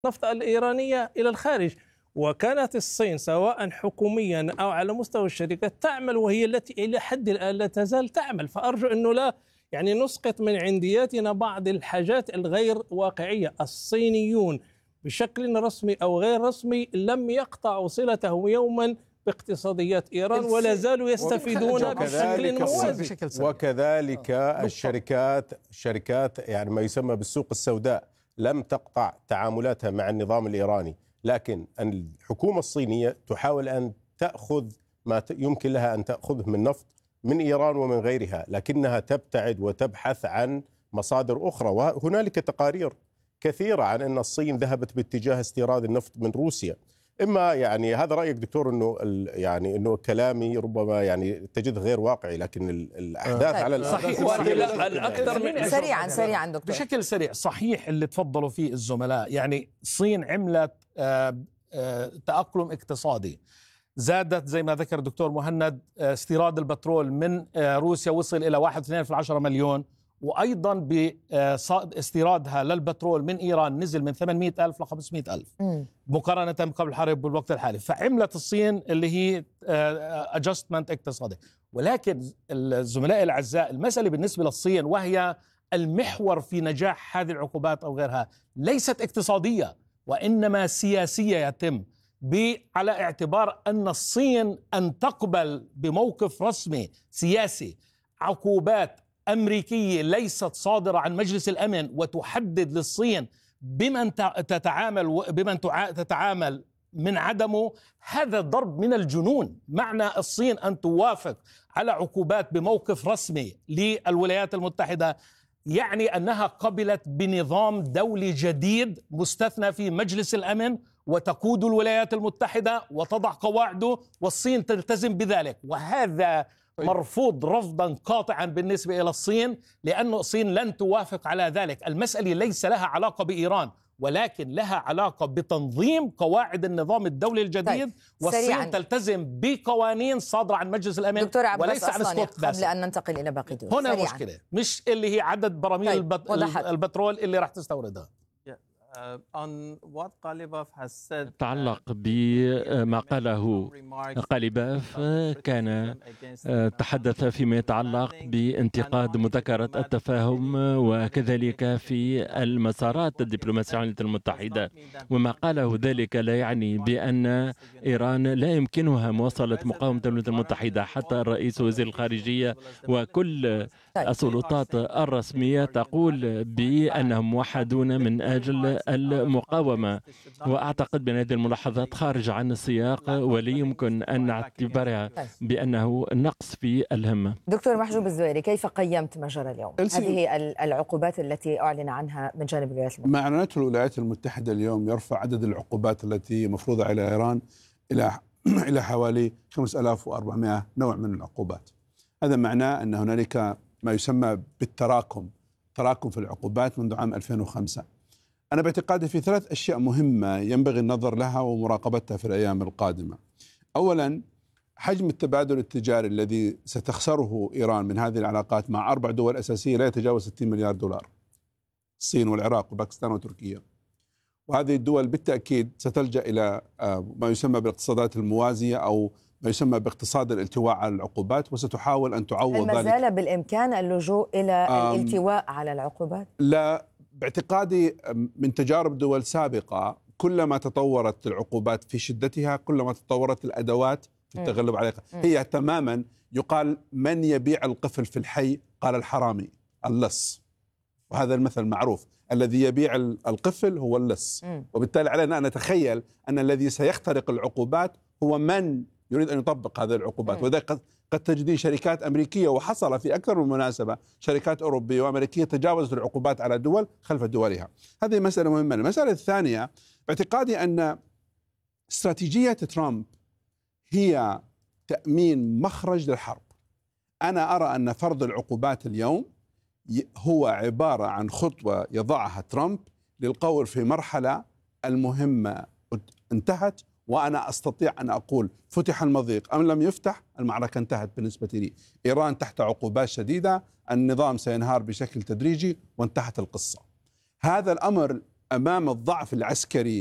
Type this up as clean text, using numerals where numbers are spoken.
النفط الإيرانية إلى الخارج. وكانت الصين سواء حكوميا أو على مستوى الشركات تعمل، وهي التي إلى حد الآن لا تزال تعمل. فأرجو أنه لا نسقط من عندياتنا بعض الحاجات الغير واقعية. الصينيون بشكل رسمي أو غير رسمي لم يقطعوا صلتهم يوما باقتصاديات إيران، ولا زالوا يستفيدون بشكل موازي. وكذلك الشركات يعني ما يسمى بالسوق السوداء لم تقطع تعاملاتها مع النظام الإيراني، لكن الحكومة الصينية تحاول أن تأخذ ما يمكن لها أن تأخذه من نفط من إيران ومن غيرها، لكنها تبتعد وتبحث عن مصادر أخرى. وهنالك تقارير كثيرة عن أن الصين ذهبت باتجاه استيراد النفط من روسيا. إما يعني هذا رأيك دكتور أنه كلامي ربما تجده غير واقعي، لكن الأحداث على الأكثر سريعا دكتور بشكل سريع. صحيح اللي تفضلوا فيه الزملاء، يعني الصين عملت تأقلم اقتصادي، زادت زي ما ذكر الدكتور مهند استيراد البترول من روسيا وصل إلى 1.2 مليون، وأيضا باستيرادها للبترول من إيران نزل من 800,000 ل 500,000 مقارنة قبل الحرب بالوقت الحالي. فعملت الصين اللي هي adjustment اقتصادي. ولكن الزملاء الأعزاء، المسألة بالنسبة للصين وهي المحور في نجاح هذه العقوبات أو غيرها ليست اقتصادية وإنما سياسية، يتم على اعتبار أن الصين أن تقبل بموقف رسمي سياسي عقوبات أمريكية ليست صادرة عن مجلس الأمن وتحدد للصين بمن تتعامل من عدمه. هذا ضرب من الجنون. معنى الصين أن توافق على عقوبات بموقف رسمي للولايات المتحدة يعني أنها قبلت بنظام دولي جديد مستثنى في مجلس الأمن، وتقود الولايات المتحدة وتضع قواعده، والصين تلتزم بذلك. وهذا مرفوض رفضا قاطعا بالنسبة إلى الصين، لأن الصين لن توافق على ذلك. المسألة ليس لها علاقة بإيران، ولكن لها علاقة بتنظيم قواعد النظام الدولي الجديد. والصين تلتزم بقوانين صادرة عن مجلس الأمن وليس عن سقوط باسل. قبل أن ننتقل إلى باقي الدول هنا سريعاً. مشكلة مش اللي هي عدد براميل البترول اللي راح تستوردها. تعلق بما قاله قاليباف، كان تحدث فيما يتعلق بانتقاد مذكرة التفاهم وكذلك في المسارات الدبلوماسية الولايات المتحدة، وما قاله ذلك لا يعني بأن إيران لا يمكنها مواصلة مقاومة الولايات المتحدة. حتى الرئيس وزير الخارجية وكل السلطات الرسمية تقول بأنهم موحدون من أجل المقاومة، وأعتقد بأن هذه الملاحظات خارجة عن السياق ولا يمكن أن نعتبرها بأنه نقص في الهمة. دكتور محجوب الزويري، كيف قيمت ما جرى اليوم؟ هذه العقوبات التي أعلن عنها من جانب الولايات المتحدة. ما أعلنته الولايات المتحدة اليوم يرفع عدد العقوبات التي مفروضة على إيران إلى حوالي 5400 نوع من العقوبات. هذا معناه أن هنالك ما يسمى بالتراكم في العقوبات منذ عام 2005. أنا باعتقادي في 3 أشياء مهمة ينبغي النظر لها ومراقبتها في الأيام القادمة. أولا، حجم التبادل التجاري الذي ستخسره إيران من هذه العلاقات مع 4 دول أساسية لا يتجاوز 60 مليار دولار، الصين والعراق وباكستان وتركيا. وهذه الدول بالتأكيد ستلجأ إلى ما يسمى بالاقتصادات الموازية أو ما يسمى باقتصاد الالتواء على العقوبات، وستحاول أن تعوض ذلك. هل ما زال بالإمكان اللجوء إلى الالتواء على العقوبات؟ لا، باعتقادي من تجارب دول سابقة كلما تطورت العقوبات في شدتها كلما تطورت الأدوات في التغلب عليها. هي تماما يقال من يبيع القفل في الحي قال الحرامي اللص، وهذا المثل معروف، الذي يبيع القفل هو اللص. وبالتالي علينا أن نتخيل أن الذي سيخترق العقوبات هو من يريد أن يطبق هذه العقوبات. وذلك قد تجدين شركات أمريكية، وحصل في أكثر من مناسبة شركات أوروبية وأمريكية تجاوزت العقوبات على دول خلف دولها. هذه مسألة مهمة. المسألة الثانية، باعتقادي أن استراتيجية ترامب هي تأمين مخرج للحرب. أنا أرى أن فرض العقوبات اليوم هو عبارة عن خطوة يضعها ترامب للقول في مرحلة المهمة انتهت، وأنا أستطيع أن أقول فتح المضيق أم لم يفتح، المعركة انتهت بالنسبة لي. إيران تحت عقوبات شديدة، النظام سينهار بشكل تدريجي وانتهت القصة. هذا الأمر أمام الضعف العسكري